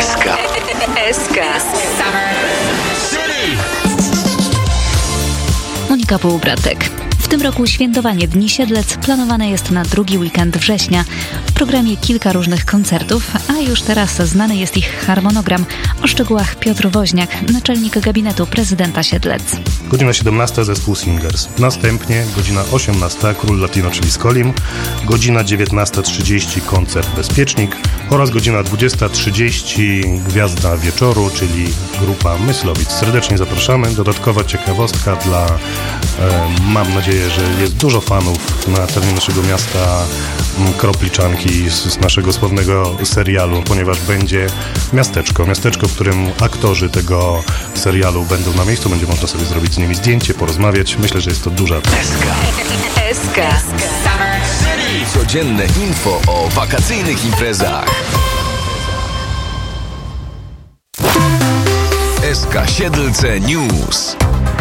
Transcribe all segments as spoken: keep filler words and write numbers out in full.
S K. S K. Monika Półbratek. W tym roku świętowanie Dni Siedlec planowane jest na drugi weekend września. W programie kilka różnych koncertów, a już teraz znany jest ich harmonogram. O szczegółach Piotr Woźniak, naczelnik gabinetu prezydenta Siedlec. Godzina siedemnasta zespół Singers. Następnie godzina osiemnasta Król Latino, czyli Skolim. Godzina dziewiętnasta trzydzieści koncert Bezpiecznik oraz godzina dwudziesta trzydzieści Gwiazda Wieczoru, czyli grupa Myslowic. Serdecznie zapraszamy. Dodatkowa ciekawostka dla, e, mam nadzieję, że jest dużo fanów na terenie naszego miasta Kropliczanki z, z naszego sławnego serialu, ponieważ będzie miasteczko, miasteczko, w którym aktorzy tego serialu będą na miejscu, będzie można sobie zrobić z nimi zdjęcie, porozmawiać. Myślę, że jest to duża... S K. S K. Codzienne info o wakacyjnych imprezach. S K Siedlce News.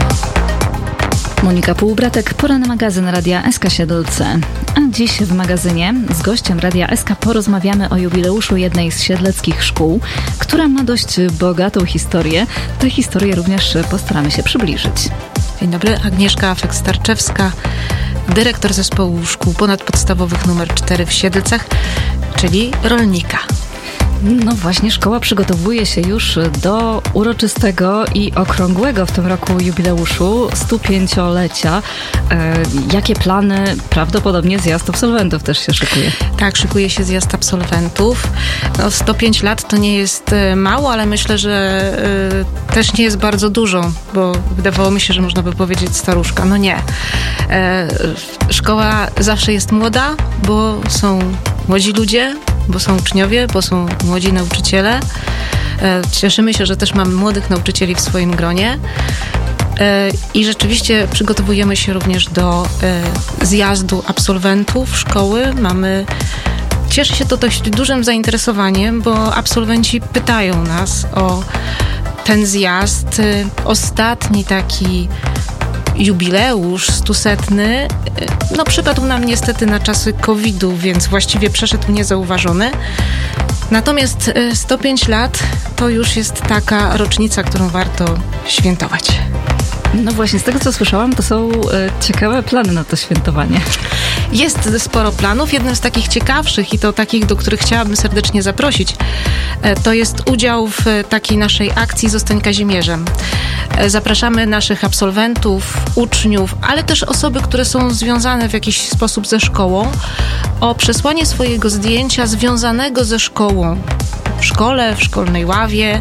Monika Półbratek, poranny magazyn Radia S K Siedlce. A dziś w magazynie z gościem Radia S K porozmawiamy o jubileuszu jednej z siedleckich szkół, która ma dość bogatą historię. Tę historię również postaramy się przybliżyć. Dzień dobry, Agnieszka Afek-Starczewska, dyrektor zespołu szkół ponadpodstawowych numer cztery w Siedlcach, czyli rolnika. No właśnie, szkoła przygotowuje się już do uroczystego i okrągłego w tym roku jubileuszu stu pięciolecia. E, jakie plany? Prawdopodobnie zjazd absolwentów też się szykuje. Tak, szykuje się zjazd absolwentów. No, sto pięć lat to nie jest mało, ale myślę, że y, też nie jest bardzo dużo, bo wydawało mi się, że można by powiedzieć staruszka. No nie. E, szkoła zawsze jest młoda, bo są młodzi ludzie, bo są uczniowie, bo są młodzi nauczyciele. Cieszymy się, że też mamy młodych nauczycieli w swoim gronie. I rzeczywiście przygotowujemy się również do zjazdu absolwentów szkoły. Mamy... Cieszy się to dość dużym zainteresowaniem, bo absolwenci pytają nas o ten zjazd. Ostatni taki jubileusz stusetny, no przypadł nam niestety na czasy kowidu, więc właściwie przeszedł niezauważony. Natomiast sto pięć lat to już jest taka rocznica, którą warto świętować. No właśnie, z tego co słyszałam, to są e, ciekawe plany na to świętowanie. Jest sporo planów. Jednym z takich ciekawszych i to takich, do których chciałabym serdecznie zaprosić, e, to jest udział w takiej naszej akcji Zostań Kazimierzem. E, zapraszamy naszych absolwentów, uczniów, ale też osoby, które są związane w jakiś sposób ze szkołą, o przesłanie swojego zdjęcia związanego ze szkołą. W szkole, w szkolnej ławie.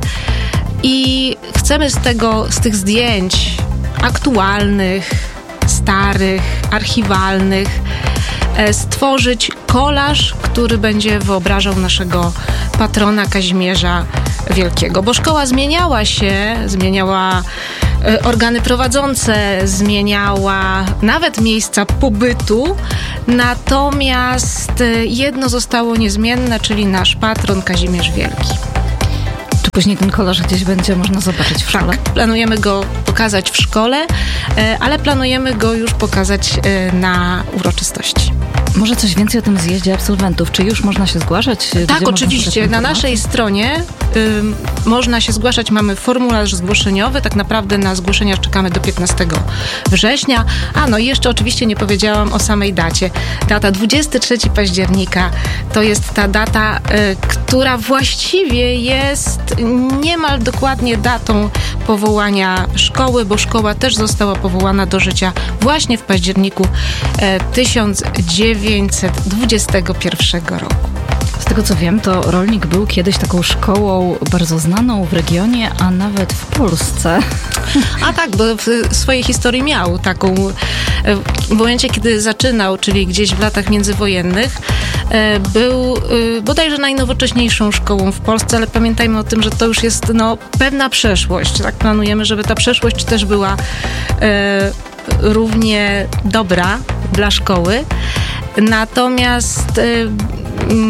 I chcemy z tego, z tych zdjęć aktualnych, starych, archiwalnych stworzyć kolaż, który będzie wyobrażał naszego patrona Kazimierza Wielkiego. Bo szkoła zmieniała się, zmieniała organy prowadzące, zmieniała nawet miejsca pobytu, natomiast jedno zostało niezmienne, czyli nasz patron Kazimierz Wielki. Czy później ten kolaż gdzieś będzie można zobaczyć w szkole? Tak, planujemy go pokazać w szkole, ale planujemy go już pokazać na uroczystości. Może coś więcej o tym zjeździe absolwentów? Czy już można się zgłaszać? Tak, oczywiście. Na naszej stronie y, można się zgłaszać. Mamy formularz zgłoszeniowy. Tak naprawdę na zgłoszenia czekamy do piętnastego września. A no i jeszcze oczywiście nie powiedziałam o samej dacie. Data dwudziestego trzeciego października to jest ta data, y, która właściwie jest niemal dokładnie datą powołania szkoły, bo szkoła też została powołana do życia właśnie w październiku y, tysiąc dziewięćset dwudziestego pierwszego roku. Z tego co wiem, to rolnik był kiedyś taką szkołą bardzo znaną w regionie, a nawet w Polsce. A tak, bo w swojej historii miał taką, w momencie kiedy zaczynał, czyli gdzieś w latach międzywojennych, był bodajże najnowocześniejszą szkołą w Polsce, ale pamiętajmy o tym, że to już jest no, pewna przeszłość. Tak planujemy, żeby ta przeszłość też była e, równie dobra dla szkoły. Natomiast y,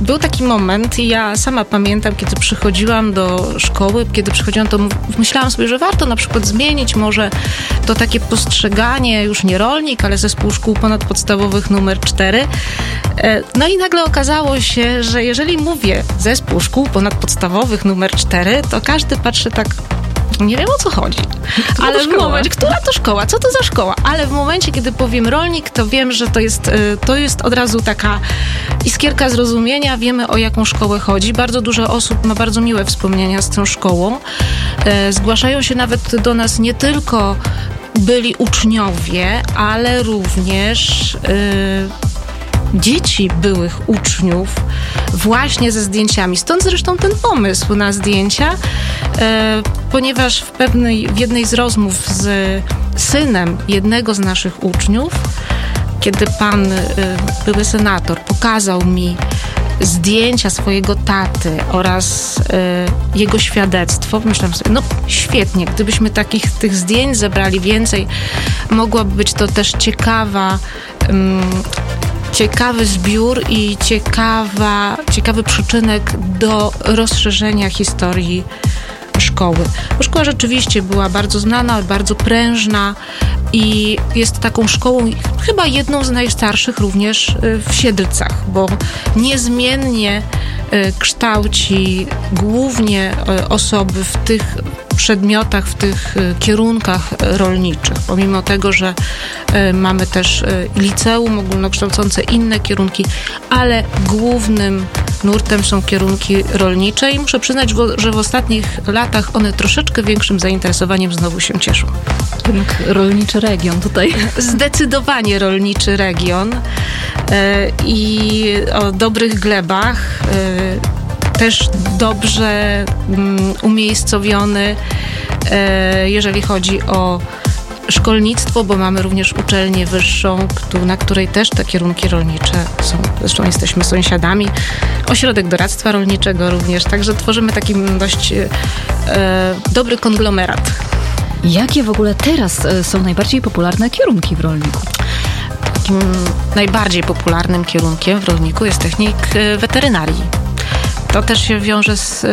był taki moment i ja sama pamiętam, kiedy przychodziłam do szkoły, kiedy przychodziłam, to myślałam sobie, że warto na przykład zmienić może to takie postrzeganie, już nie rolnik, ale zespół szkół ponadpodstawowych numer cztery. No i nagle okazało się, że jeżeli mówię zespół szkół ponadpodstawowych numer cztery, to każdy patrzy tak, nie wiem, o co chodzi. Która ale to w szkoła? momencie, która to szkoła? Co to za szkoła? Ale w momencie, kiedy powiem rolnik, to wiem, że to jest, to jest od razu taka iskierka zrozumienia. Wiemy, o jaką szkołę chodzi. Bardzo dużo osób ma bardzo miłe wspomnienia z tą szkołą. Zgłaszają się nawet do nas nie tylko byli uczniowie, ale również yy, dzieci byłych uczniów właśnie ze zdjęciami. Stąd zresztą ten pomysł na zdjęcia, e, ponieważ w pewnej, w jednej z rozmów z synem jednego z naszych uczniów, kiedy pan, e, były senator, pokazał mi zdjęcia swojego taty oraz e, jego świadectwo, myślałam sobie, no świetnie, gdybyśmy takich tych zdjęć zebrali więcej, mogłaby być to też ciekawa um, ciekawy zbiór i ciekawa, ciekawy przyczynek do rozszerzenia historii szkoły. Bo szkoła rzeczywiście była bardzo znana, bardzo prężna i jest taką szkołą chyba jedną z najstarszych również w Siedlcach, bo niezmiennie kształci głównie osoby w tych przedmiotach, w tych kierunkach rolniczych. Pomimo tego, że mamy też liceum ogólnokształcące inne kierunki, ale głównym nurtem są kierunki rolnicze i muszę przyznać, że w ostatnich latach one troszeczkę większym zainteresowaniem znowu się cieszą. Kierunek rolniczy region tutaj. Zdecydowanie rolniczy region i o dobrych glebach, też dobrze umiejscowiony, jeżeli chodzi o szkolnictwo, bo mamy również uczelnię wyższą, na której też te kierunki rolnicze są. Zresztą jesteśmy sąsiadami. Ośrodek doradztwa rolniczego również, także tworzymy taki dość e, dobry konglomerat. Jakie w ogóle teraz są najbardziej popularne kierunki w rolniku? Takim najbardziej popularnym kierunkiem w rolniku jest technik weterynarii. To też się wiąże z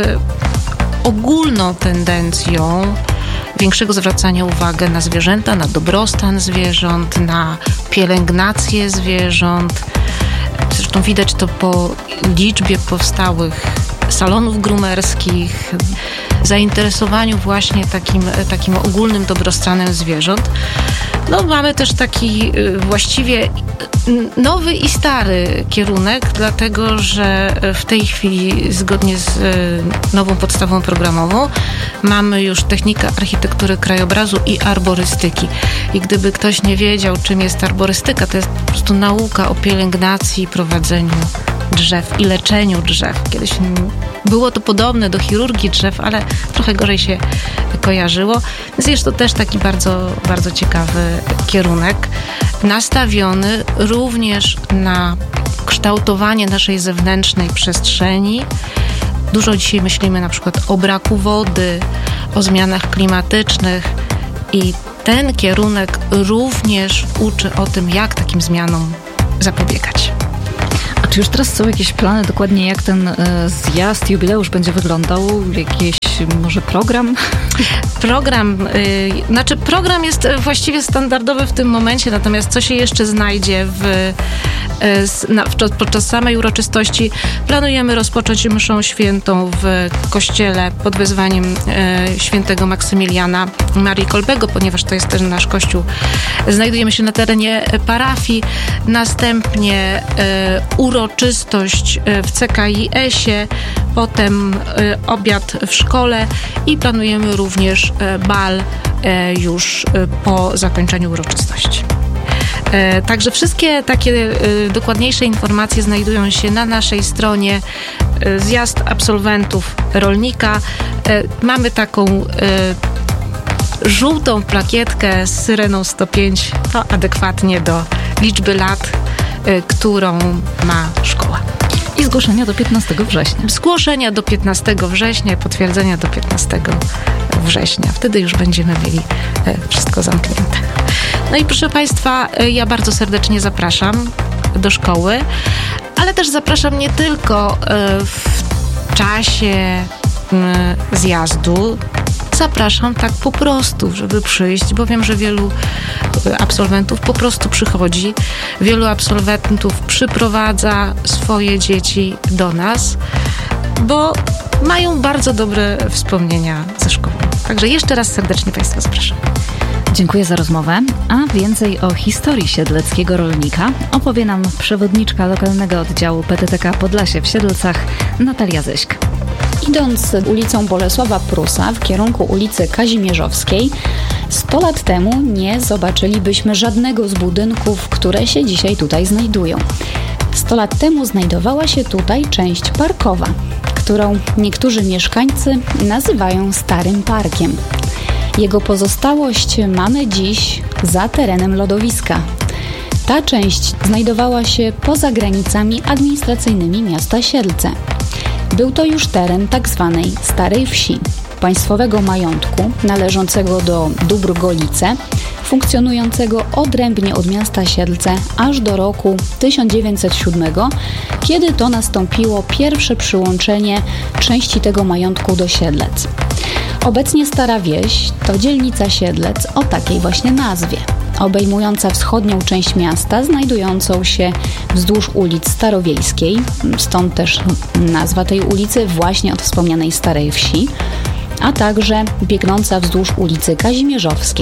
ogólną tendencją większego zwracania uwagi na zwierzęta, na dobrostan zwierząt, na pielęgnację zwierząt. Zresztą widać to po liczbie powstałych salonów grumerskich, zainteresowaniu właśnie takim, takim ogólnym dobrostanem zwierząt. No, mamy też taki właściwie nowy i stary kierunek, dlatego że w tej chwili zgodnie z nową podstawą programową mamy już technikę architektury krajobrazu i arborystyki. I gdyby ktoś nie wiedział, czym jest arborystyka, to jest po prostu nauka o pielęgnacji i prowadzeniu drzew i leczeniu drzew. Kiedyś było to podobne do chirurgii drzew, ale trochę gorzej się kojarzyło. Więc jest to też taki bardzo, bardzo ciekawy kierunek, nastawiony również na kształtowanie naszej zewnętrznej przestrzeni. Dużo dzisiaj myślimy na przykład o braku wody, o zmianach klimatycznych i ten kierunek również uczy o tym, jak takim zmianom zapobiegać. A czy już teraz są jakieś plany dokładnie, jak ten y, zjazd, jubileusz będzie wyglądał? Jakiś może program? Program, y, znaczy program jest właściwie standardowy w tym momencie, natomiast co się jeszcze znajdzie w, y, na, w, podczas samej uroczystości, planujemy rozpocząć mszę świętą w kościele pod wezwaniem y, świętego Maksymiliana Marii Kolbego, ponieważ to jest ten nasz kościół. Znajdujemy się na terenie parafii. Następnie y, uroczystość w C K I S-ie, potem y, obiad w szkole i planujemy również y, bal y, już y, po zakończeniu uroczystości. Y, także wszystkie takie y, dokładniejsze informacje znajdują się na naszej stronie y, Zjazd Absolwentów Rolnika. Y, mamy taką y, żółtą plakietkę z syreną sto pięć, to adekwatnie do liczby lat, y, którą ma szkoła. I zgłoszenia do piętnastego września. Zgłoszenia do piętnastego września, potwierdzenia do piętnastego września. Wtedy już będziemy mieli wszystko zamknięte. No i proszę Państwa, ja bardzo serdecznie zapraszam do szkoły, ale też zapraszam nie tylko w czasie zjazdu, zapraszam tak po prostu, żeby przyjść, bo wiem, że wielu absolwentów po prostu przychodzi, wielu absolwentów przyprowadza swoje dzieci do nas, bo mają bardzo dobre wspomnienia ze szkoły. Także jeszcze raz serdecznie Państwa zapraszam. Dziękuję za rozmowę, a więcej o historii siedleckiego rolnika opowie nam przewodniczka lokalnego oddziału P T T K Podlasie w Siedlcach, Natalia Zyśk. Idąc ulicą Bolesława Prusa w kierunku ulicy Kazimierzowskiej, sto lat temu nie zobaczylibyśmy żadnego z budynków, które się dzisiaj tutaj znajdują. sto lat temu znajdowała się tutaj część parkowa, którą niektórzy mieszkańcy nazywają Starym Parkiem. Jego pozostałość mamy dziś za terenem lodowiska. Ta część znajdowała się poza granicami administracyjnymi miasta Siedlce. Był to już teren tzw. Starej Wsi, państwowego majątku należącego do dóbr Golice, funkcjonującego odrębnie od miasta Siedlce aż do roku tysiąc dziewięćset siódmego, kiedy to nastąpiło pierwsze przyłączenie części tego majątku do Siedlec. Obecnie Stara Wieś to dzielnica Siedlec o takiej właśnie nazwie, obejmująca wschodnią część miasta, znajdującą się wzdłuż ulic Starowiejskiej, stąd też nazwa tej ulicy właśnie od wspomnianej Starej Wsi, a także biegnąca wzdłuż ulicy Kazimierzowskiej.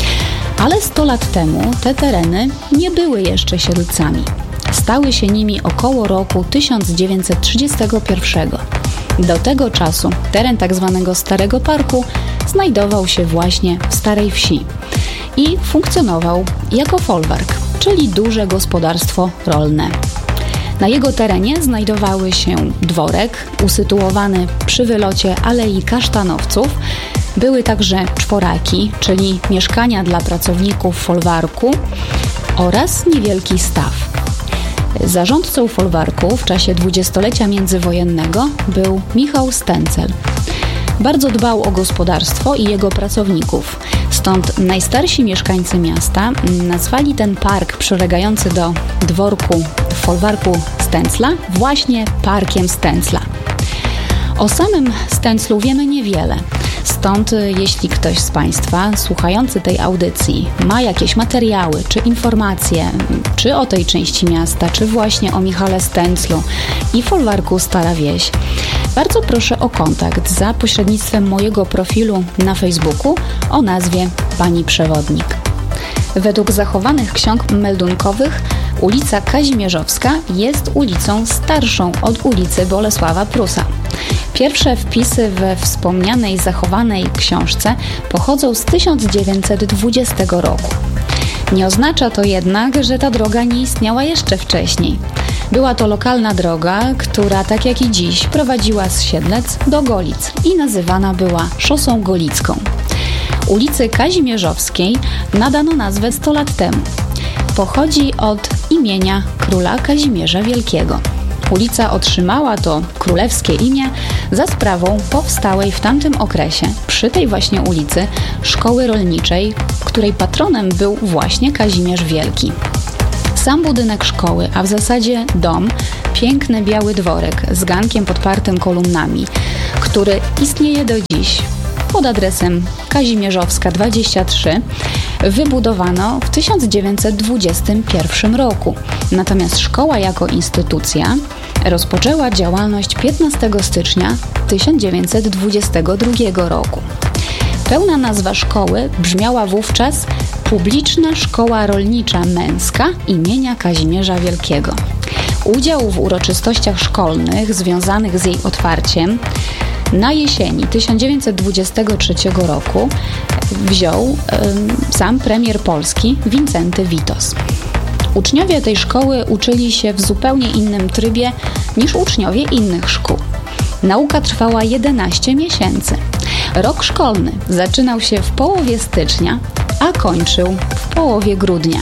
Ale sto lat temu te tereny nie były jeszcze Siedlcami. Stały się nimi około roku tysiąc dziewięćset trzydziestego pierwszego. Do tego czasu teren tzw. Starego Parku znajdował się właśnie w Starej Wsi i funkcjonował jako folwark, czyli duże gospodarstwo rolne. Na jego terenie znajdowały się dworek usytuowany przy wylocie Alei Kasztanowców. Były także czworaki, czyli mieszkania dla pracowników folwarku oraz niewielki staw. Zarządcą folwarku w czasie dwudziestolecia międzywojennego był Michał Stencel. Bardzo dbał o gospodarstwo i jego pracowników, stąd najstarsi mieszkańcy miasta nazwali ten park przylegający do dworku folwarku Stencla właśnie Parkiem Stencla. O samym Stenclu wiemy niewiele, stąd jeśli ktoś z Państwa słuchający tej audycji ma jakieś materiały czy informacje, czy o tej części miasta, czy właśnie o Michale Stenclu i folwarku Stara Wieś, bardzo proszę o kontakt za pośrednictwem mojego profilu na Facebooku o nazwie Pani Przewodnik. Według zachowanych ksiąg meldunkowych ulica Kazimierzowska jest ulicą starszą od ulicy Bolesława Prusa. Pierwsze wpisy we wspomnianej zachowanej książce pochodzą z tysiąc dziewięćset dwudziestego roku. Nie oznacza to jednak, że ta droga nie istniała jeszcze wcześniej. Była to lokalna droga, która tak jak i dziś prowadziła z Siedlec do Golic i nazywana była Szosą Golicką. Ulicy Kazimierzowskiej nadano nazwę sto lat temu. Pochodzi od imienia króla Kazimierza Wielkiego. Ulica otrzymała to królewskie imię za sprawą powstałej w tamtym okresie przy tej właśnie ulicy szkoły rolniczej, której patronem był właśnie Kazimierz Wielki. Sam budynek szkoły, a w zasadzie dom, piękny biały dworek z gankiem podpartym kolumnami, który istnieje do dziś pod adresem Kazimierzowska dwadzieścia trzy, wybudowano w tysiąc dziewięćset dwudziestym pierwszym roku. Natomiast szkoła jako instytucja rozpoczęła działalność piętnastego stycznia tysiąc dziewięćset dwudziestego drugiego roku. Pełna nazwa szkoły brzmiała wówczas Publiczna Szkoła Rolnicza Męska imienia Kazimierza Wielkiego. Udział w uroczystościach szkolnych związanych z jej otwarciem na jesieni tysiąc dziewięćset dwudziestego trzeciego roku wziął y, sam premier Polski Wincenty Witos. Uczniowie tej szkoły uczyli się w zupełnie innym trybie niż uczniowie innych szkół. Nauka trwała jedenaście miesięcy. Rok szkolny zaczynał się w połowie stycznia, a kończył w połowie grudnia.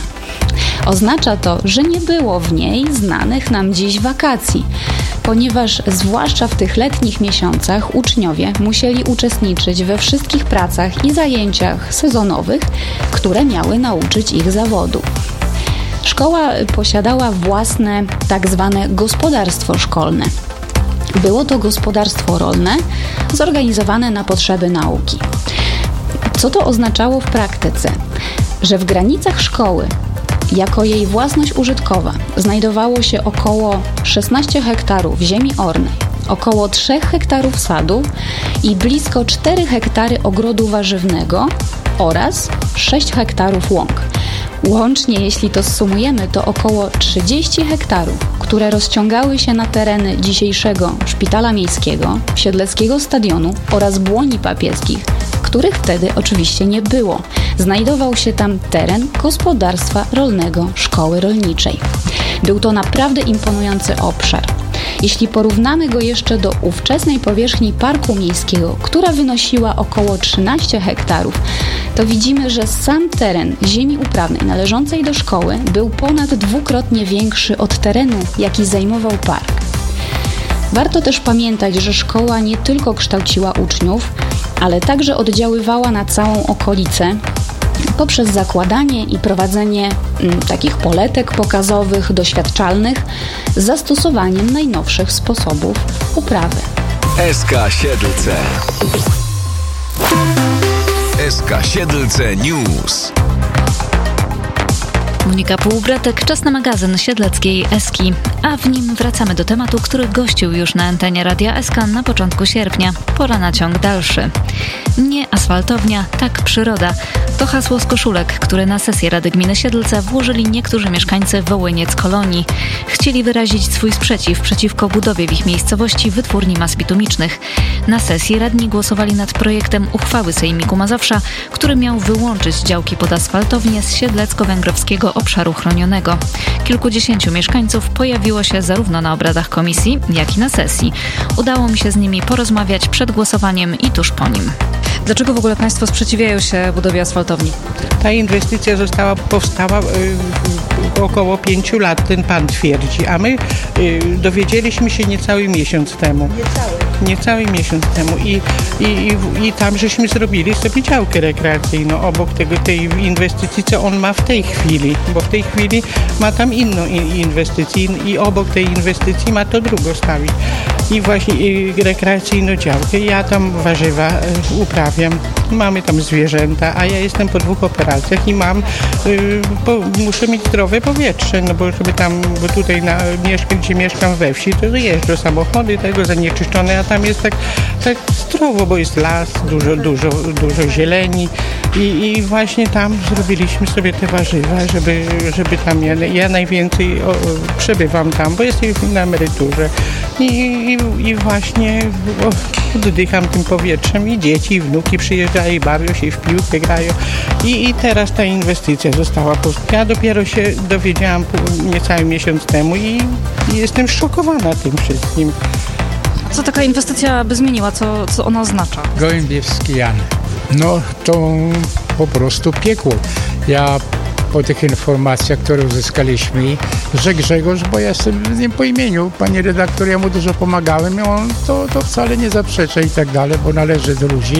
Oznacza to, że nie było w niej znanych nam dziś wakacji, ponieważ zwłaszcza w tych letnich miesiącach uczniowie musieli uczestniczyć we wszystkich pracach i zajęciach sezonowych, które miały nauczyć ich zawodu. Szkoła posiadała własne tak zwane gospodarstwo szkolne. Było to gospodarstwo rolne zorganizowane na potrzeby nauki. Co to oznaczało w praktyce? Że w granicach szkoły jako jej własność użytkowa znajdowało się około szesnaście hektarów ziemi ornej, około trzy hektary sadu i blisko cztery hektary ogrodu warzywnego oraz sześć hektarów łąk. Łącznie, jeśli to zsumujemy, to około trzydzieści hektarów, które rozciągały się na tereny dzisiejszego Szpitala Miejskiego, Siedleckiego Stadionu oraz Błoni Papieskich, których wtedy oczywiście nie było. Znajdował się tam teren gospodarstwa rolnego Szkoły Rolniczej. Był to naprawdę imponujący obszar. Jeśli porównamy go jeszcze do ówczesnej powierzchni Parku Miejskiego, która wynosiła około trzynaście hektarów, to widzimy, że sam teren ziemi uprawnej należącej do szkoły był ponad dwukrotnie większy od terenu, jaki zajmował park. Warto też pamiętać, że szkoła nie tylko kształciła uczniów, ale także oddziaływała na całą okolicę poprzez zakładanie i prowadzenie m, takich poletek pokazowych, doświadczalnych z zastosowaniem najnowszych sposobów uprawy. S K Siedlce. S K Siedlce News. Monika Półbratek, czas na magazyn siedleckiej Eski, a w nim wracamy do tematu, który gościł już na antenie Radia S K na początku sierpnia. Pora na ciąg dalszy. Nie asfaltownia, tak przyroda. To hasło z koszulek, które na sesję Rady Gminy Siedlce włożyli niektórzy mieszkańcy Wołyniec Kolonii. Chcieli wyrazić swój sprzeciw przeciwko budowie w ich miejscowości wytwórni mas bitumicznych. Na sesji radni głosowali nad projektem uchwały Sejmiku Mazowsza, który miał wyłączyć działki pod asfaltownię z siedlecko-węgrowskiego obszaru chronionego. Kilkudziesięciu mieszkańców pojawiło się zarówno na obradach komisji, jak i na sesji. Udało mi się z nimi porozmawiać przed głosowaniem i tuż po nim. Dlaczego w ogóle Państwo sprzeciwiają się budowie asfaltowni? Ta inwestycja została, powstała y, około pięciu lat, ten pan twierdzi, a my y, dowiedzieliśmy się niecały miesiąc temu. Niecały. Niecały miesiąc temu i, i, i, i tam żeśmy zrobili sobie działkę rekreacyjną obok tego, tej inwestycji, co on ma w tej chwili, bo w tej chwili ma tam inną inwestycję i obok tej inwestycji ma to drugą stawić. I właśnie i rekreacyjną działkę. Ja tam warzywa y, uprawiam, mamy tam zwierzęta, a ja jestem po dwóch operacjach i mam, y, po, muszę mieć zdrowe powietrze, no bo żeby tam, bo tutaj na, mieszkam, gdzie mieszkam we wsi, to jeżdżą samochody, tego zanieczyszczone, a tam jest tak, tak zdrowo, bo jest las, dużo, dużo, dużo zieleni i, i właśnie tam zrobiliśmy sobie te warzywa, żeby, żeby tam, ja, ja najwięcej o, przebywam tam, bo jestem na emeryturze i, i, i właśnie o, oddycham tym powietrzem i dzieci, i wnuki przyjeżdżają, bawią się, w piłkę grają i, i teraz ta inwestycja została powstała. Ja dopiero się dowiedziałam niecały miesiąc temu i, i jestem szokowana tym wszystkim. Co taka inwestycja by zmieniła? Co, co ona oznacza? Gołębiewski Jan. No to po prostu piekło. Ja po tych informacjach, które uzyskaliśmy, że Grzegorz, bo ja jestem z nim po imieniu, panie redaktor, ja mu dużo pomagałem i on to, to wcale nie zaprzecza i tak dalej, bo należy do ludzi,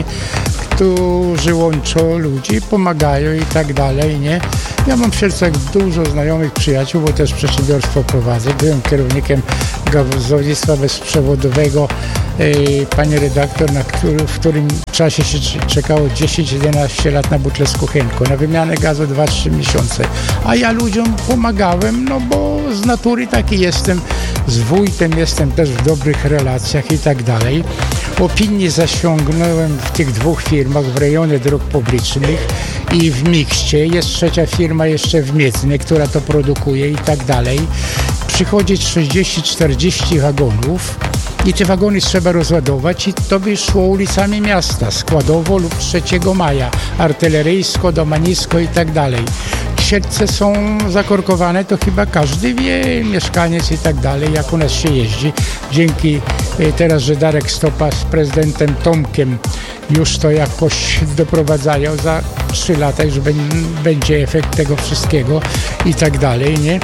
którzy łączą ludzi, pomagają i tak dalej, nie? Ja mam w sercach dużo znajomych przyjaciół, bo też przedsiębiorstwo prowadzę. Byłem kierownikiem gazownictwa bezprzewodowego, yy, pani redaktor, na który, w którym czasie się czekało dziesięć jedenaście lat na butlę z kuchenką, na wymianę gazu dwa trzy miesiące. A ja ludziom pomagałem, no bo z natury taki jestem, z wójtem jestem też w dobrych relacjach i tak dalej. Opinię zasiągnąłem w tych dwóch firmach w rejonie dróg publicznych i w Mikście. Jest trzecia firma jeszcze w Miedznie, która to produkuje i tak dalej. Przychodzi trzydzieści czterdzieści wagonów i te wagony trzeba rozładować i to by szło ulicami miasta, Składowo lub trzeciego maja, Artyleryjsko, Domanisko i tak dalej. Siedlce są zakorkowane, to chyba każdy wie, mieszkaniec i tak dalej, jak u nas się jeździ. Dzięki teraz, że Darek Stopa z prezydentem Tomkiem już to jakoś doprowadzają, za trzy lata już będzie efekt tego wszystkiego i tak dalej, nie?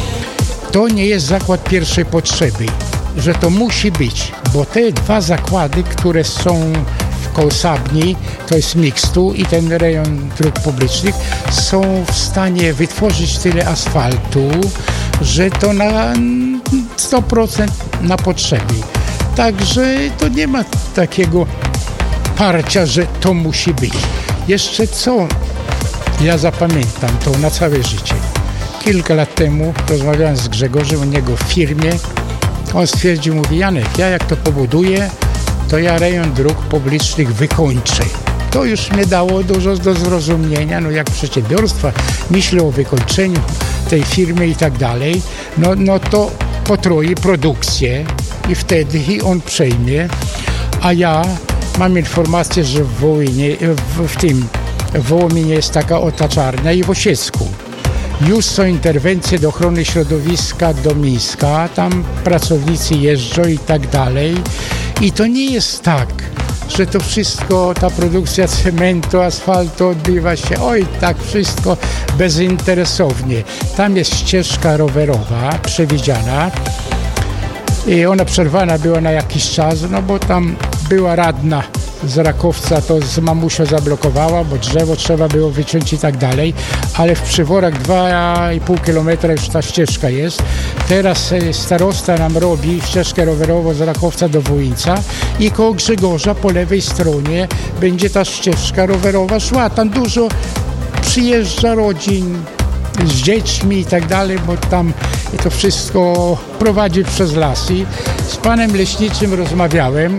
To nie jest zakład pierwszej potrzeby, że to musi być, bo te dwa zakłady, które są w koło Sabni, to jest Mikstu i ten rejon dróg publicznych, są w stanie wytworzyć tyle asfaltu, że to na sto procent na potrzeby. Także to nie ma takiego parcia, że to musi być. Jeszcze co ja zapamiętam to na całe życie. Kilka lat temu rozmawiałem z Grzegorzem u niego w firmie. On stwierdził, mówi, Janek, ja jak to pobuduję, to ja rejon dróg publicznych wykończę. To już mnie dało dużo do zrozumienia, no jak przedsiębiorstwa myślą o wykończeniu tej firmy i tak dalej, no, no to potroi produkcję i wtedy on przejmie, a ja mam informację, że w Wołynie, w, w tym w Wołominie jest taka otaczarnia i w Osiecku. Już są interwencje do ochrony środowiska do Mińska, tam pracownicy jeżdżą i tak dalej. I to nie jest tak, że to wszystko, ta produkcja cementu, asfaltu odbywa się, oj, tak wszystko bezinteresownie. Tam jest ścieżka rowerowa przewidziana i ona przerwana była na jakiś czas, no bo tam była radna z Rakowca, to z mamusią zablokowała, bo drzewo trzeba było wyciąć i tak dalej, ale w Przyworach dwa i pół kilometra już ta ścieżka jest. Teraz starosta nam robi ścieżkę rowerową z Rakowca do Wołyńca i koło Grzegorza po lewej stronie będzie ta ścieżka rowerowa szła. Tam dużo przyjeżdża rodzin z dziećmi i tak dalej, bo tam to wszystko prowadzi przez las. I z panem leśniczym rozmawiałem,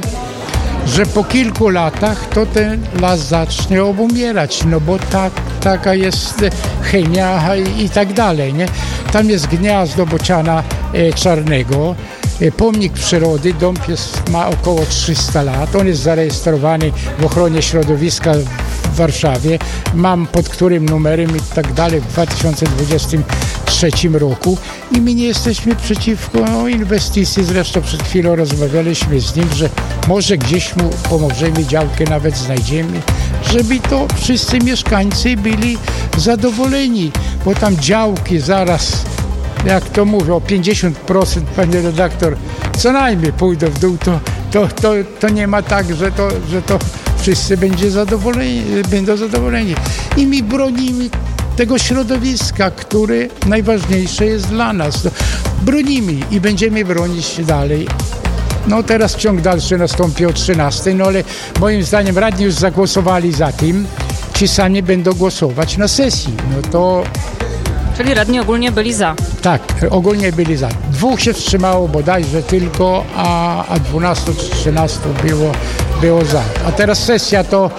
że po kilku latach to ten las zacznie obumierać, no bo tak, taka jest chemia i, i tak dalej, nie? Tam jest gniazdo bociana e, czarnego, e, pomnik przyrody, dąb jest, ma około trzysta lat, on jest zarejestrowany w ochronie środowiska w Warszawie, mam pod którym numerem i tak dalej w dwa tysiące dwudziestym trzecim roku i my nie jesteśmy przeciwko inwestycji, zresztą przed chwilą rozmawialiśmy z nim, że może gdzieś mu pomożemy, działkę nawet znajdziemy, żeby to wszyscy mieszkańcy byli zadowoleni, bo tam działki zaraz, jak to mówią, pięćdziesiąt procent, panie redaktor, co najmniej pójdą w dół, to, to, to, to nie ma tak, że to, że to wszyscy będzie zadowoleni, będą zadowoleni. I my bronimy tego środowiska, które najważniejsze jest dla nas. To bronimy i będziemy bronić dalej. No teraz ciąg dalszy nastąpi o trzynastej, no ale moim zdaniem radni już zagłosowali za tym, ci sami będą głosować na sesji. No to... Czyli radni ogólnie byli za. Tak, ogólnie byli za. Dwóch się wstrzymało bodajże tylko, a, a dwunastu czy trzynastu było, było za. A teraz sesja to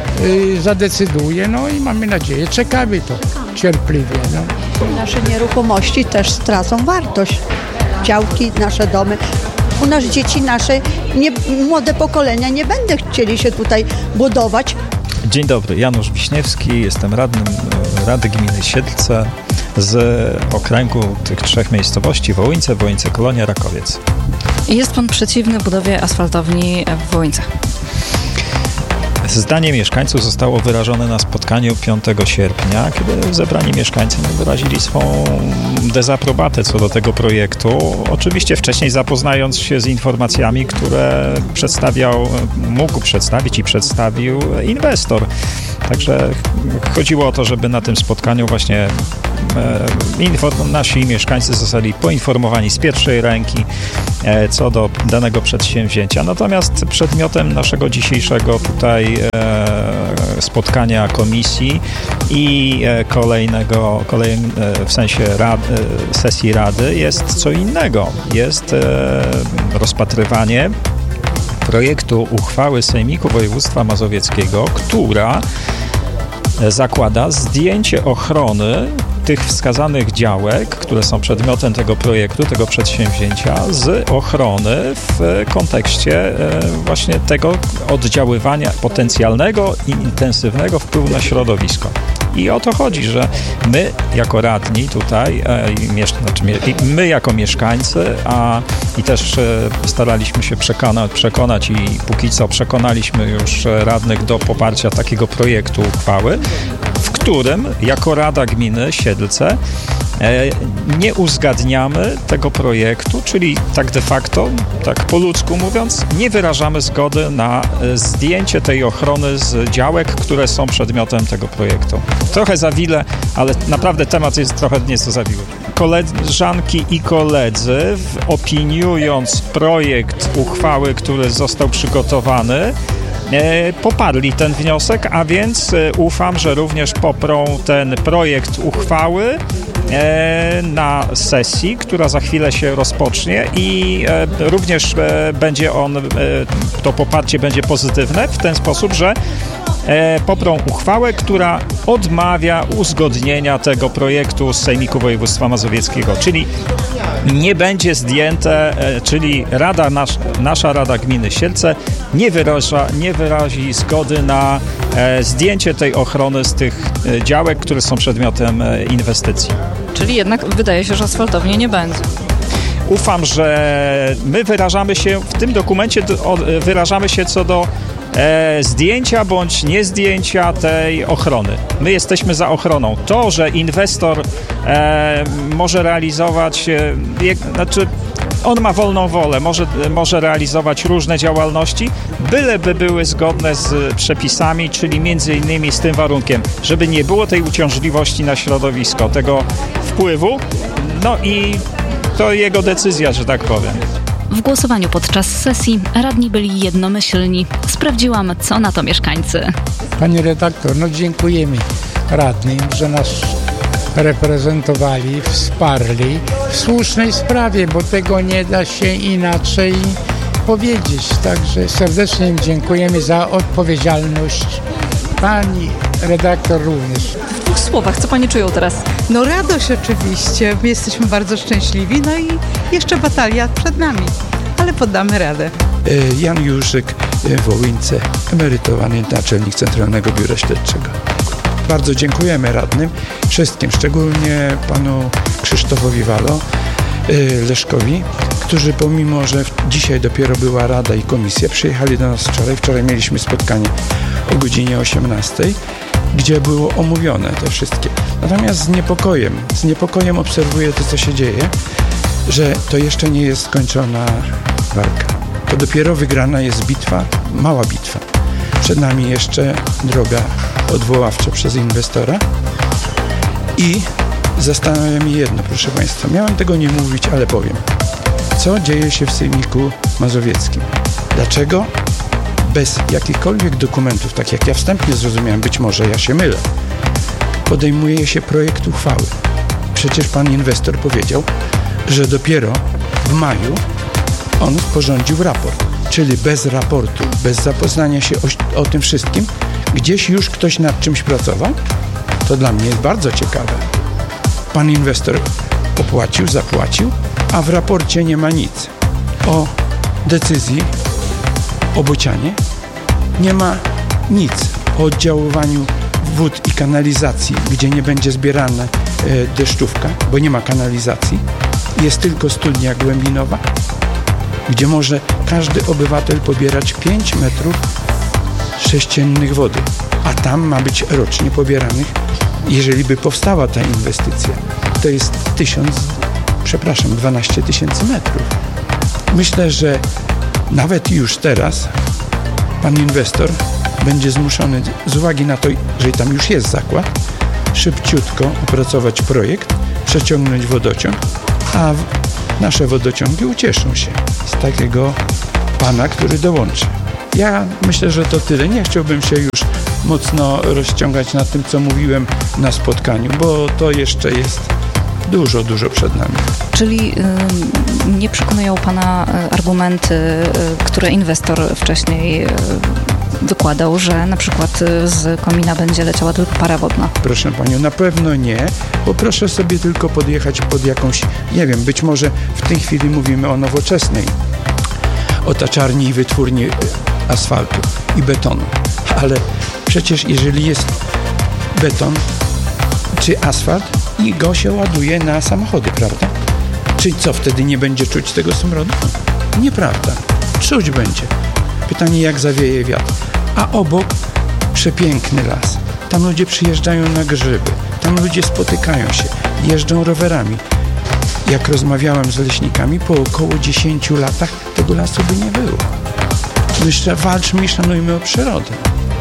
y, zadecyduje, no i mamy nadzieję, czekamy to cierpliwie. No. Nasze nieruchomości też stracą wartość. Działki, nasze domy. U nas dzieci nasze, nie, młode pokolenia nie będą chcieli się tutaj budować. Dzień dobry, Janusz Wiśniewski, jestem radnym Rady Gminy Siedlce z okręgu tych trzech miejscowości: Wołyńce, Wołyńce, Kolonia, Rakowiec. Jest pan przeciwny budowie asfaltowni w Wołyńcach? Zdanie mieszkańców zostało wyrażone na spotkaniu piątego sierpnia, kiedy zebrani mieszkańcy wyrazili swą dezaprobatę co do tego projektu. Oczywiście wcześniej zapoznając się z informacjami, które przedstawiał, mógł przedstawić i przedstawił inwestor. Także chodziło o to, żeby na tym spotkaniu właśnie e, inform- nasi mieszkańcy zostali poinformowani z pierwszej ręki e, co do danego przedsięwzięcia. Natomiast przedmiotem naszego dzisiejszego tutaj e, spotkania komisji i e, kolejnego, kolej, e, w sensie rad, e, sesji Rady jest co innego. Jest e, rozpatrywanie projektu uchwały Sejmiku Województwa Mazowieckiego, która zakłada zdjęcie ochrony tych wskazanych działek, które są przedmiotem tego projektu, tego przedsięwzięcia, z ochrony w kontekście właśnie tego oddziaływania potencjalnego i intensywnego wpływu na środowisko. I o to chodzi, że my jako radni tutaj, znaczy my jako mieszkańcy, a i też staraliśmy się przekonać, przekonać i póki co przekonaliśmy już radnych do poparcia takiego projektu uchwały, w którym jako Rada Gminy Siedlce nie uzgadniamy tego projektu, czyli tak de facto, tak po ludzku mówiąc, nie wyrażamy zgody na zdjęcie tej ochrony z działek, które są przedmiotem tego projektu. Trochę zawile, ale naprawdę temat jest trochę nieco zawiły. Koleżanki i koledzy, opiniując projekt uchwały, który został przygotowany, poparli ten wniosek, a więc ufam, że również poprą ten projekt uchwały na sesji, która za chwilę się rozpocznie i również będzie on, to poparcie będzie pozytywne w ten sposób, że poprą uchwałę, która odmawia uzgodnienia tego projektu z Sejmiku Województwa Mazowieckiego, czyli nie będzie zdjęte, czyli Rada, nasz, nasza Rada Gminy Siedlce nie, wyraża, nie wyrazi zgody na zdjęcie tej ochrony z tych działek, które są przedmiotem inwestycji. Czyli jednak wydaje się, że asfaltowni nie będzie. Ufam, że my wyrażamy się w tym dokumencie, wyrażamy się co do E, zdjęcia bądź niezdjęcia tej ochrony. My jesteśmy za ochroną. To, że inwestor e, może realizować, e, jak, znaczy on ma wolną wolę, może, może realizować różne działalności, byleby były zgodne z przepisami, czyli między innymi z tym warunkiem, żeby nie było tej uciążliwości na środowisko, tego wpływu, no i to jego decyzja, że tak powiem. W głosowaniu podczas sesji radni byli jednomyślni. Sprawdziłam, co na to mieszkańcy. Pani redaktor, no dziękujemy radnym, że nas reprezentowali, wsparli w słusznej sprawie, bo tego nie da się inaczej powiedzieć. Także serdecznie im dziękujemy za odpowiedzialność. Pani redaktor również. W dwóch słowach, co pani czują teraz? No radość oczywiście, my jesteśmy bardzo szczęśliwi, no i jeszcze batalia przed nami, ale poddamy radę. Jan Jurzyk, Wołyńce, emerytowany naczelnik Centralnego Biura Śledczego. Bardzo dziękujemy radnym, wszystkim, szczególnie panu Krzysztofowi Walo, Leszkowi, którzy pomimo, że dzisiaj dopiero była rada i komisja, przyjechali do nas wczoraj. Wczoraj mieliśmy spotkanie o godzinie osiemnastej, gdzie było omówione te wszystkie. Natomiast z niepokojem, z niepokojem obserwuję to, co się dzieje, że to jeszcze nie jest skończona walka. To dopiero wygrana jest bitwa, mała bitwa. Przed nami jeszcze droga odwoławcza przez inwestora i zastanawia mnie jedno, proszę Państwa. Miałem tego nie mówić, ale powiem. Co dzieje się w Sejmiku Mazowieckim? Dlaczego bez jakichkolwiek dokumentów, tak jak ja wstępnie zrozumiałem, być może ja się mylę, podejmuje się projekt uchwały? Przecież pan inwestor powiedział, że dopiero w maju on sporządził raport. Czyli bez raportu, bez zapoznania się o, o tym wszystkim, gdzieś już ktoś nad czymś pracował? To dla mnie jest bardzo ciekawe. Pan inwestor opłacił, zapłacił, a w raporcie nie ma nic. O decyzji o Bocianie nie ma nic. O oddziaływaniu wód i kanalizacji, gdzie nie będzie zbierana e, deszczówka, bo nie ma kanalizacji. Jest tylko studnia głębinowa, gdzie może każdy obywatel pobierać pięć metrów sześciennych wody, a tam ma być rocznie pobieranych, jeżeli by powstała ta inwestycja, to jest tysiąc, przepraszam, dwanaście tysięcy metrów. Myślę, że nawet już teraz pan inwestor będzie zmuszony, z uwagi na to, że tam już jest zakład, szybciutko opracować projekt, przeciągnąć wodociąg, a nasze wodociągi ucieszą się z takiego pana, który dołączy. Ja myślę, że to tyle. Nie chciałbym się już mocno rozciągać na tym, co mówiłem na spotkaniu, bo to jeszcze jest dużo, dużo przed nami. Czyli y, nie przekonują pana argumenty, y, które inwestor wcześniej y, wykładał, że na przykład z komina będzie leciała tylko para wodna? Proszę panią, na pewno nie, bo proszę sobie tylko podjechać pod jakąś, nie wiem, być może w tej chwili mówimy o nowoczesnej otaczarni i wytwórni asfaltu i betonu, ale przecież jeżeli jest beton czy asfalt i go się ładuje na samochody, prawda? Czy co, wtedy nie będzie czuć tego smrodu? Nieprawda. Czuć będzie. Pytanie, jak zawieje wiatr. A obok przepiękny las. Tam ludzie przyjeżdżają na grzyby, tam ludzie spotykają się, jeżdżą rowerami. Jak rozmawiałem z leśnikami, po około dziesięciu latach tego lasu by nie było. Myślę, walczmy i szanujmy o przyrodę.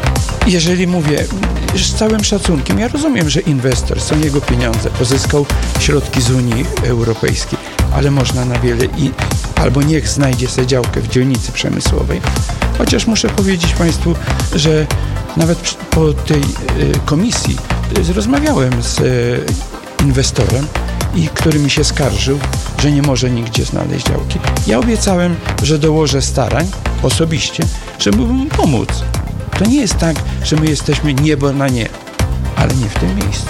Jeżeli mówię z całym szacunkiem, ja rozumiem, że inwestor, są jego pieniądze, pozyskał środki z Unii Europejskiej, ale można na wiele i albo niech znajdzie sobie działkę w dzielnicy przemysłowej. Chociaż muszę powiedzieć Państwu, że nawet po tej komisji rozmawiałem z inwestorem, i który mi się skarżył, że nie może nigdzie znaleźć działki. Ja obiecałem, że dołożę starań osobiście, żeby mu pomóc. To nie jest tak, że my jesteśmy niebo na nie, ale nie w tym miejscu.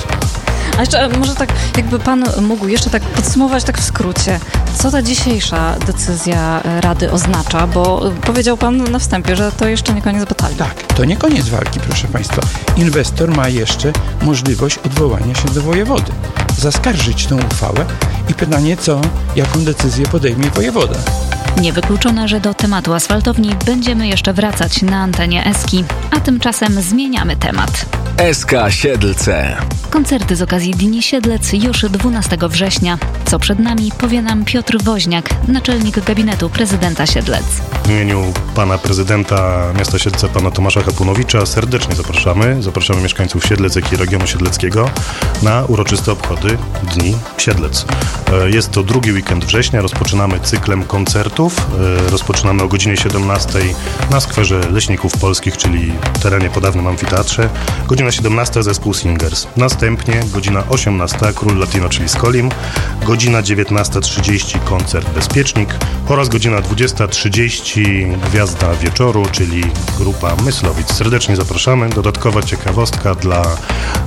A jeszcze może tak, jakby pan mógł jeszcze tak podsumować tak w skrócie, co ta dzisiejsza decyzja Rady oznacza, bo powiedział pan na wstępie, że to jeszcze nie koniec batalii. Tak, to nie koniec walki, proszę Państwa. Inwestor ma jeszcze możliwość odwołania się do wojewody, zaskarżyć tę uchwałę i pytanie, co, jaką decyzję podejmie wojewoda. Niewykluczone, że do tematu asfaltowni będziemy jeszcze wracać na antenie Eski, a tymczasem zmieniamy temat. S K Siedlce. Koncerty z okazji Dni Siedlec już dwunastego września. Co przed nami, powie nam Piotr Woźniak, naczelnik gabinetu prezydenta Siedlec. W imieniu pana prezydenta miasta Siedlce, pana Tomasza Hepunowicza, serdecznie zapraszamy. Zapraszamy mieszkańców Siedlec, jak i regionu siedleckiego na uroczyste obchody Dni Siedlec. Jest to drugi weekend września, rozpoczynamy cyklem koncertów. Rozpoczynamy o godzinie siedemnastej na skwerze Leśników Polskich, czyli terenie po dawnym amfiteatrze. Godzina siedemnasta zespół Singers. Następnie godzina osiemnasta Król Latino, czyli Skolim. Godzina dziewiętnasta trzydzieści koncert Bezpiecznik oraz godzina dwudziesta trzydzieści Gwiazda Wieczoru, czyli grupa Myslowic. Serdecznie zapraszamy. Dodatkowa ciekawostka dla, e,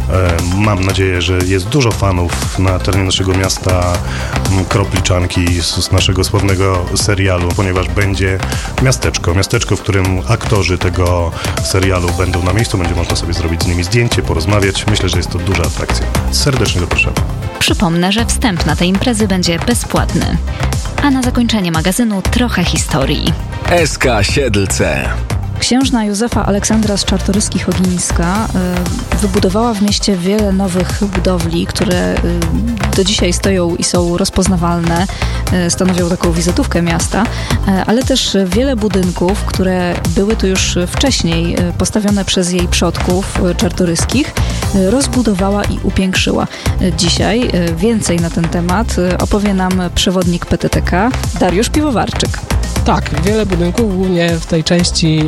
mam nadzieję, że jest dużo fanów na terenie naszego miasta Kropliczanki z, z naszego sławnego serialu, ponieważ będzie miasteczko, miasteczko, w którym aktorzy tego serialu będą na miejscu, będzie można sobie zrobić z nimi zdjęcie, porozmawiać. Myślę, że jest to duża atrakcja. Serdecznie zapraszamy. Przypomnę, że wstęp na tej imprezy będzie bezpłatny. A na zakończenie magazynu trochę historii. S K Siedlce. Księżna Józefa Aleksandra z Czartoryskich-Ogniska y, wybudowała w mieście wiele nowych budowli, które y, do dzisiaj stoją i są rozpoznawalne, y, stanowią taką wizytówkę miasta, y, ale też wiele budynków, które były tu już wcześniej y, postawione przez jej przodków y, czartoryskich, y, rozbudowała i upiększyła. Y, dzisiaj y, więcej na ten temat y, opowie nam przewodnik P T T K Dariusz Piwowarczyk. Tak, wiele budynków, głównie w tej części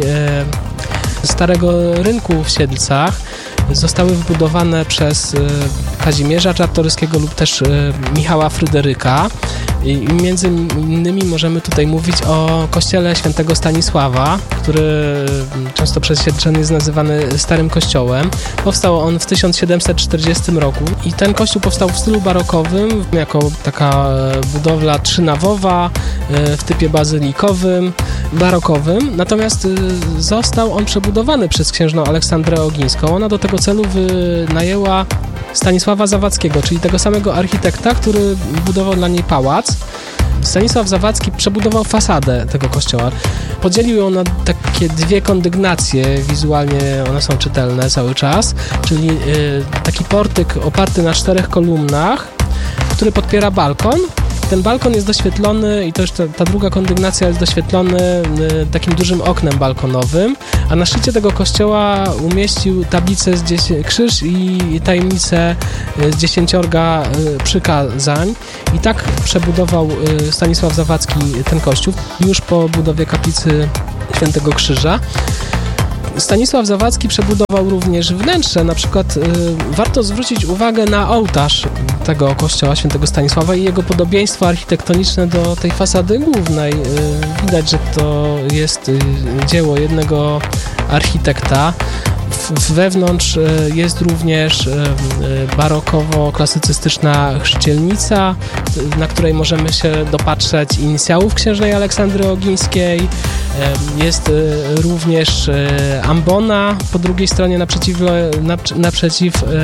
e, Starego Rynku w Siedlcach, zostały wybudowane przez e, Kazimierza Czartoryskiego lub też e, Michała Fryderyka. I między innymi możemy tutaj mówić o kościele świętego Stanisława, który często przez Siedlczan jest nazywany Starym Kościołem. Powstał on w tysiąc siedemset czterdziestym roku i ten kościół powstał w stylu barokowym, jako taka budowla trzynawowa w typie bazylikowym, barokowym. Natomiast został on przebudowany przez księżną Aleksandrę Ogińską. Ona do tego celu wynajęła Stanisława Zawadzkiego, czyli tego samego architekta, który budował dla niej pałac. Stanisław Zawadzki przebudował fasadę tego kościoła. Podzielił ją na takie dwie kondygnacje, wizualnie one są czytelne cały czas, czyli y, taki portyk oparty na czterech kolumnach, który podpiera balkon. Ten balkon jest doświetlony i też ta, ta druga kondygnacja jest doświetlony y, takim dużym oknem balkonowym, a na szczycie tego kościoła umieścił tablicę z dziesię- krzyż i, i tajemnicę y, z dziesięciorga y, przykazań i tak przebudował y, Stanisław Zawadzki ten kościół już po budowie kaplicy Świętego Krzyża. Stanisław Zawadzki przebudował również wnętrze, na przykład y, warto zwrócić uwagę na ołtarz tego kościoła świętego Stanisława i jego podobieństwo architektoniczne do tej fasady głównej. Y, widać, że to jest y, dzieło jednego architekta. W, wewnątrz y, jest również y, y, barokowo-klasycystyczna chrzcielnica, y, na której możemy się dopatrzeć inicjałów księżnej Aleksandry Ogińskiej. Y, jest y, również y, ambona po drugiej stronie naprzeciw, naprzeciw y,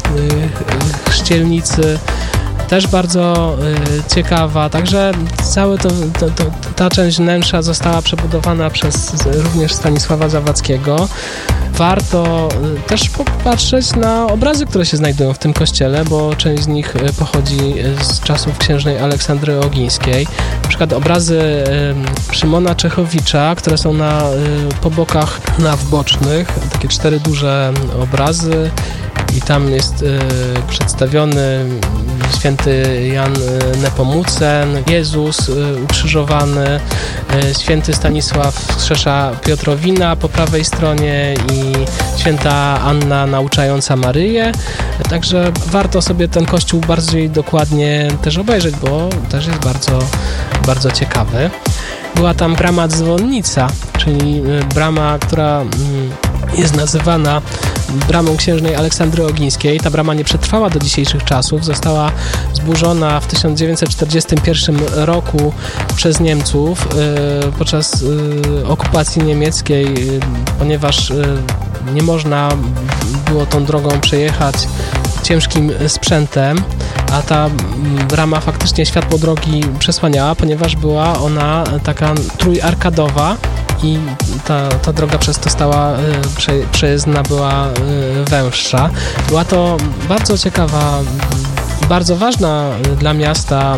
y, chrzcielnicy. Też bardzo y, ciekawa, także cała to, to, to, ta część wnętrza została przebudowana przez również Stanisława Zawadzkiego. Warto też popatrzeć na obrazy, które się znajdują w tym kościele, bo część z nich pochodzi z czasów księżnej Aleksandry Ogińskiej. Na przykład obrazy Szymona Czechowicza, które są na, po bokach naw bocznych, takie cztery duże obrazy i tam jest przedstawiony święty Jan Nepomucen, Jezus ukrzyżowany, święty Stanisław Krzesza Piotrowina po prawej stronie i święta Anna nauczająca Maryję. Także warto sobie ten kościół bardziej dokładnie też obejrzeć, bo też jest bardzo, bardzo ciekawy. Była tam brama dzwonnica, czyli brama, która jest nazywana bramą księżnej Aleksandry Ogińskiej. Ta brama nie przetrwała do dzisiejszych czasów. Została zburzona w tysiąc dziewięćset czterdziestym pierwszym roku przez Niemców yy, podczas yy, okupacji niemieckiej, yy, ponieważ yy, nie można było tą drogą przejechać ciężkim sprzętem, a ta brama faktycznie światło drogi przesłaniała, ponieważ była ona taka trójarkadowa i ta, ta droga przez to stała prze, przejezdna, była węższa. Była to bardzo ciekawa, bardzo ważna dla miasta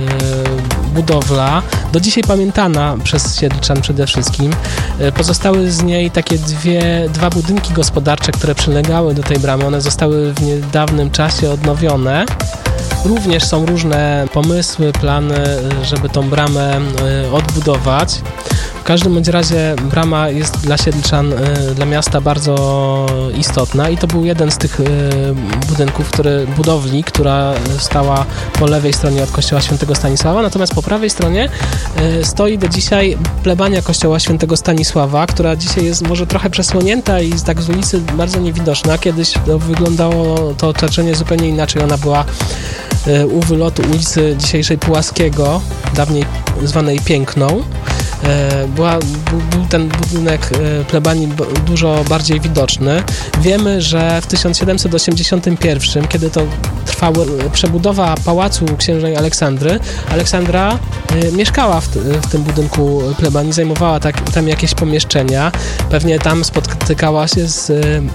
budowla, do dzisiaj pamiętana przez Siedlczan przede wszystkim. Pozostały z niej takie dwie, dwa budynki gospodarcze, które przylegały do tej bramy. One zostały w niedawnym czasie odnowione. Również są różne pomysły, plany, żeby tą bramę odbudować. W każdym bądź razie brama jest dla Siedlczan, dla miasta bardzo istotna i to był jeden z tych budynków, który, budowli, która stała po lewej stronie od kościoła świętego Stanisława, natomiast po prawej stronie stoi do dzisiaj plebania kościoła świętego Stanisława, która dzisiaj jest może trochę przesłonięta i tak z ulicy bardzo niewidoczna. Kiedyś to wyglądało to otoczenie zupełnie inaczej. Ona była u wylotu ulicy dzisiejszej Pułaskiego, dawniej zwanej Piękną. Była, był ten budynek plebanii dużo bardziej widoczny. Wiemy, że w tysiąc siedemset osiemdziesiątym pierwszym, kiedy to trwała przebudowa pałacu księżnej Aleksandry, Aleksandra mieszkała w, w tym budynku plebanii, zajmowała tak, tam jakieś pomieszczenia. Pewnie tam spotykała się z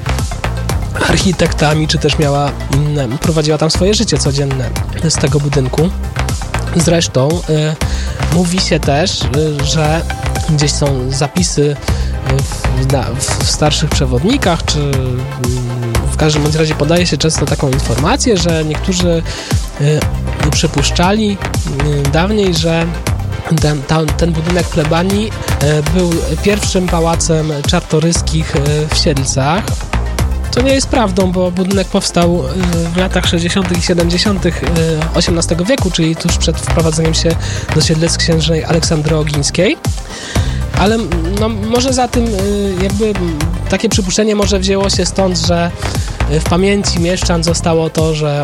architektami, czy też miała inne, prowadziła tam swoje życie codzienne z tego budynku. Zresztą y, mówi się też, y, że gdzieś są zapisy w, na, w starszych przewodnikach, czy y, w każdym bądź razie podaje się często taką informację, że niektórzy y, przypuszczali y, dawniej, że ten, ta, ten budynek plebanii y, był pierwszym pałacem Czartoryskich y, w Siedlcach. To nie jest prawdą, bo budynek powstał w latach sześćdziesiątych i siedemdziesiątych osiemnastego wieku, czyli tuż przed wprowadzeniem się do Siedlec księżnej Aleksandry Ogińskiej. Ale no, może za tym jakby takie przypuszczenie może wzięło się stąd, że w pamięci mieszczan zostało to, że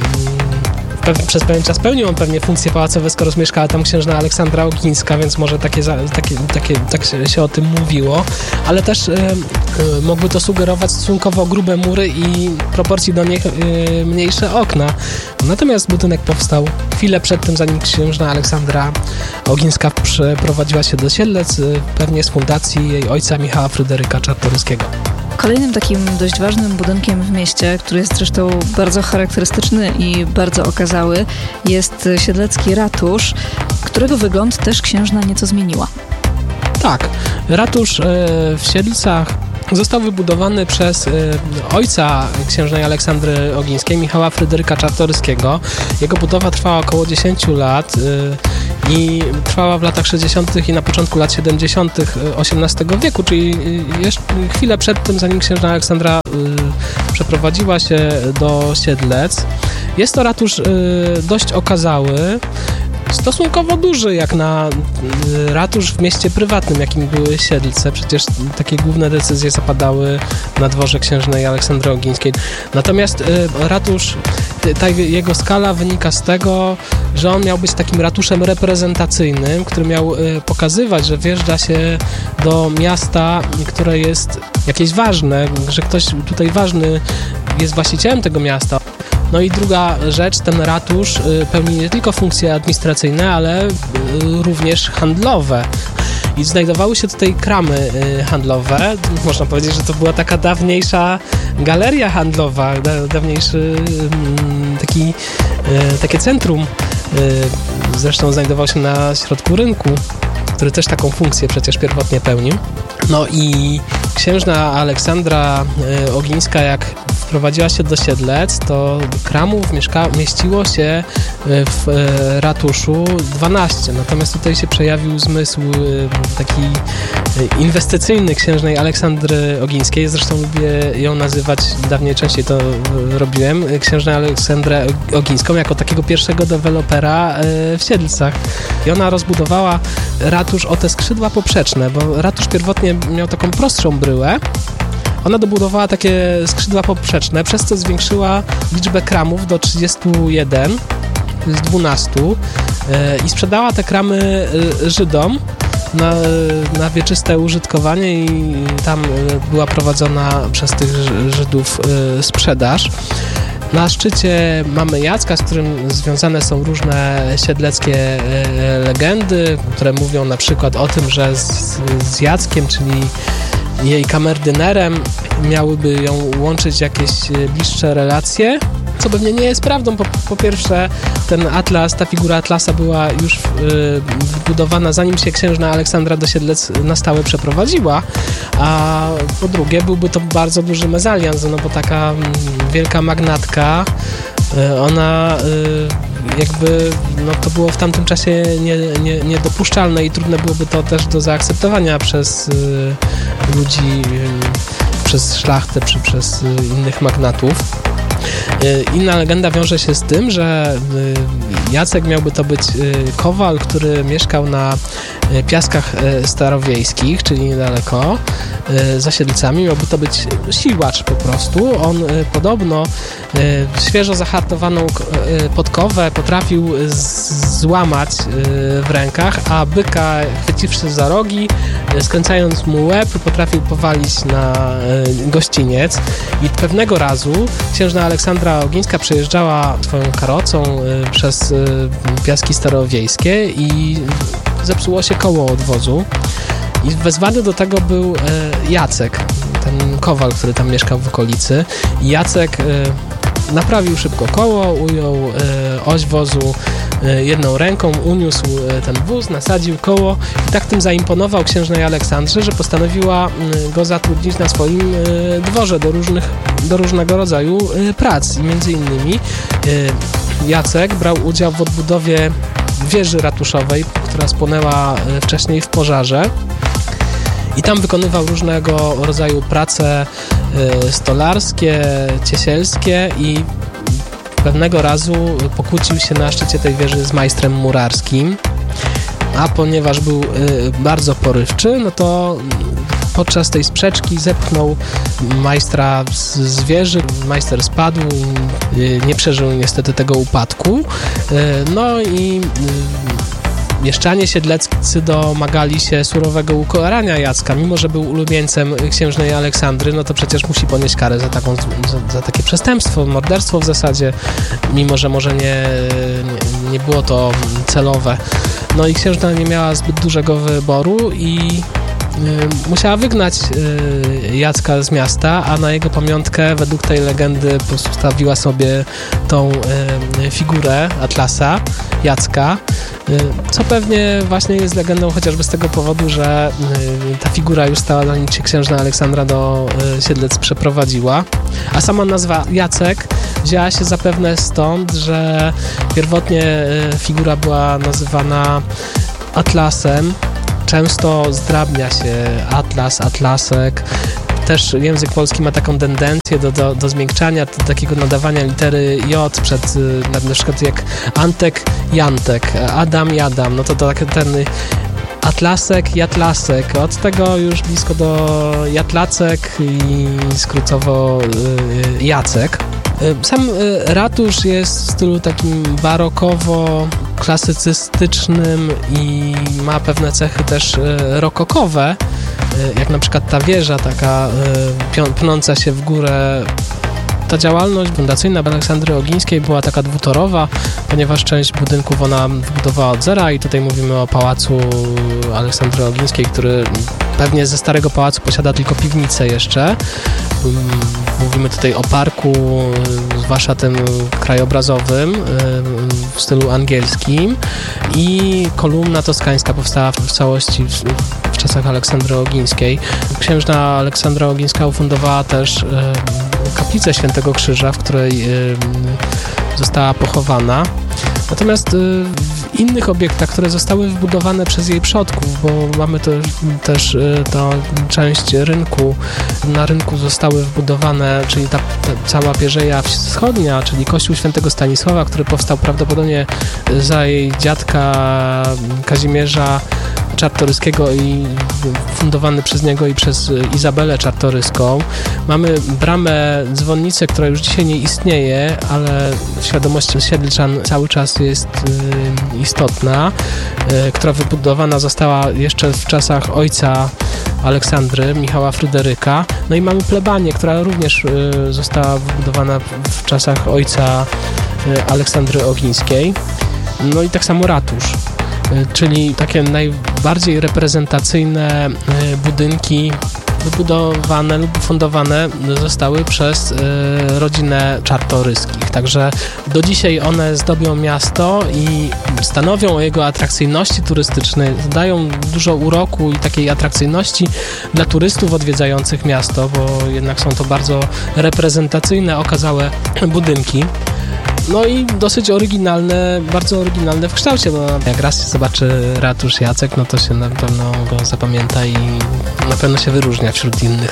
przez pewien czas pełnił on pewnie funkcje pałacowe, skoro zmieszkała tam księżna Aleksandra Ogińska, więc może takie, takie, takie, tak się, się o tym mówiło, ale też y, y, mógłby to sugerować stosunkowo grube mury i proporcji do nich y, mniejsze okna. Natomiast budynek powstał chwilę przed tym, zanim księżna Aleksandra Ogińska przeprowadziła się do Siedlec, y, pewnie z fundacji jej ojca Michała Fryderyka Czartoryskiego. Kolejnym takim dość ważnym budynkiem w mieście, który jest zresztą bardzo charakterystyczny i bardzo okazały, jest siedlecki ratusz, którego wygląd też księżna nieco zmieniła. Tak, ratusz w Siedlcach został wybudowany przez ojca księżnej Aleksandry Ogińskiej, Michała Fryderyka Czartoryskiego. Jego budowa trwała około dziesięć lat i trwała w latach sześćdziesiątych i na początku lat siedemdziesiątych osiemnastego wieku, czyli jeszcze chwilę przed tym, zanim księżna Aleksandra przeprowadziła się do Siedlec. Jest to ratusz dość okazały, stosunkowo duży jak na ratusz w mieście prywatnym, jakim były Siedlce. Przecież takie główne decyzje zapadały na dworze księżnej Aleksandry Ogińskiej. Natomiast ratusz, ta jego skala wynika z tego, że on miał być takim ratuszem reprezentacyjnym, który miał pokazywać, że wjeżdża się do miasta, które jest jakieś ważne, że ktoś tutaj ważny jest właścicielem tego miasta. No i druga rzecz, ten ratusz pełni nie tylko funkcje administracyjne, ale również handlowe. I znajdowały się tutaj kramy handlowe. Można powiedzieć, że to była taka dawniejsza galeria handlowa, dawniejszy taki, takie centrum. Zresztą znajdował się na środku rynku, który też taką funkcję przecież pierwotnie pełnił. No i księżna Aleksandra Ogińska, jak wprowadziła się do Siedlec, to kramów mieszka, mieściło się w ratuszu dwanaście. Natomiast tutaj się przejawił zmysł taki inwestycyjny księżnej Aleksandry Ogińskiej. Zresztą lubię ją nazywać, dawniej częściej to robiłem, księżnę Aleksandrę Ogińską jako takiego pierwszego dewelopera w Siedlcach. I ona rozbudowała ratusz o te skrzydła poprzeczne, bo ratusz pierwotnie miał taką prostszą bryłę. Ona dobudowała takie skrzydła poprzeczne, przez co zwiększyła liczbę kramów do trzydziestu jeden z dwunastu i sprzedała te kramy Żydom na, na wieczyste użytkowanie i tam była prowadzona przez tych Żydów sprzedaż. Na szczycie mamy Jacka, z którym związane są różne siedleckie legendy, które mówią na przykład o tym, że z, z Jackiem, czyli jej kamerdynerem, miałyby ją łączyć jakieś bliższe relacje, co pewnie nie jest prawdą. Po, po pierwsze, ten atlas, ta figura Atlasa była już yy, wbudowana, zanim się księżna Aleksandra do Siedlec na stałe przeprowadziła, a po drugie, byłby to bardzo duży mezalians, no bo taka yy, wielka magnatka, yy, ona yy, jakby, no to było w tamtym czasie nie, nie, niedopuszczalne i trudne byłoby to też do zaakceptowania przez yy, ludzi, yy, przez szlachtę czy przez yy, innych magnatów. Inna legenda wiąże się z tym, że Jacek miałby to być kowal, który mieszkał na Piaskach Starowiejskich, czyli niedaleko, za Siedlcami. Miałby to być siłacz po prostu. On podobno świeżo zahartowaną podkowę potrafił złamać w rękach, a byka, chwyciwszy za rogi, skręcając mu łeb, potrafił powalić na gościniec. I pewnego razu księżna Aleksandra Ogińska przejeżdżała swoją karocą przez Piaski Starowiejskie i zepsuło się koło odwozu. I wezwany do tego był Jacek, ten kowal, który tam mieszkał w okolicy. I Jacek naprawił szybko koło, ujął oś wozu jedną ręką, uniósł ten wóz, nasadził koło i tak tym zaimponował księżnej Aleksandrze, że postanowiła go zatrudnić na swoim dworze do, różnych, do różnego rodzaju prac. I między innymi Jacek brał udział w odbudowie wieży ratuszowej, która spłonęła wcześniej w pożarze. I tam wykonywał różnego rodzaju prace stolarskie, ciesielskie i pewnego razu pokłócił się na szczycie tej wieży z majstrem murarskim, a ponieważ był bardzo porywczy, no to podczas tej sprzeczki zepchnął majstra z, z wieży. Majster spadł, nie przeżył niestety tego upadku. No i mieszczanie siedleccy domagali się surowego ukarania Jacka. Mimo że był ulubieńcem księżnej Aleksandry, no to przecież musi ponieść karę za, taką, za, za takie przestępstwo, morderstwo w zasadzie, mimo że może nie, nie, nie było to celowe. No i księżna nie miała zbyt dużego wyboru i musiała wygnać Jacka z miasta, a na jego pamiątkę według tej legendy postawiła sobie tą figurę Atlasa, Jacka, co pewnie właśnie jest legendą chociażby z tego powodu, że ta figura już stała, zanim się księżna Aleksandra do Siedlec przeprowadziła, a sama nazwa Jacek wzięła się zapewne stąd, że pierwotnie figura była nazywana Atlasem. Często zdrabnia się Atlas, Atlasek. Też język polski ma taką tendencję do, do, do zmiękczania, do takiego nadawania litery J przed, na przykład jak Antek, Jantek, Adam, Jadam, no to, to ten Atlasek, Jatlasek, od tego już blisko do Jatlacek i skrótowo Jacek. Sam ratusz jest w stylu takim barokowo-klasycystycznym i ma pewne cechy też rokokowe, jak na przykład ta wieża taka pnąca się w górę. Ta działalność fundacyjna Aleksandry Ogińskiej była taka dwutorowa, ponieważ część budynków ona wybudowała od zera i tutaj mówimy o pałacu Aleksandry Ogińskiej, który pewnie ze Starego Pałacu posiada tylko piwnicę jeszcze. Mówimy tutaj o parku, zwłaszcza tym krajobrazowym w stylu angielskim, i kolumna toskańska powstała w całości w, w czasach Aleksandry Ogińskiej. Księżna Aleksandra Ogińska ufundowała też kaplicę Świętego Krzyża, w której została pochowana. Natomiast w innych obiektach, które zostały wbudowane przez jej przodków, bo mamy to, też tą część rynku, na rynku zostały wbudowane, czyli ta, ta cała Pierzeja Wschodnia, czyli kościół Świętego Stanisława, który powstał prawdopodobnie za jej dziadka Kazimierza Czartoryskiego i fundowany przez niego i przez Izabelę Czartoryską. Mamy bramę, dzwonnicę, która już dzisiaj nie istnieje, ale w świadomości siedlczan cały czas jest y, istotna, y, która wybudowana została jeszcze w czasach ojca Aleksandry, Michała Fryderyka. No i mamy plebanię, która również y, została wybudowana w czasach ojca y, Aleksandry Ogińskiej. No i tak samo ratusz, czyli takie najbardziej reprezentacyjne budynki wybudowane lub fundowane zostały przez rodzinę Czartoryskich. Także do dzisiaj one zdobią miasto i stanowią o jego atrakcyjności turystycznej, dają dużo uroku i takiej atrakcyjności dla turystów odwiedzających miasto, bo jednak są to bardzo reprezentacyjne, okazałe budynki. No i dosyć oryginalne, bardzo oryginalne w kształcie, bo jak raz się zobaczy ratusz Jacek, no to się na pewno go zapamięta i na pewno się wyróżnia wśród innych.